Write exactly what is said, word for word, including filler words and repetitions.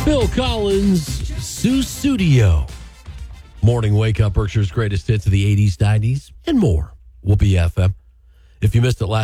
Phil Collins, Sue Studio. Morning Wake Up, Berkshire's greatest hits of the eighties, nineties, and more. Whoopee F M. If you missed it last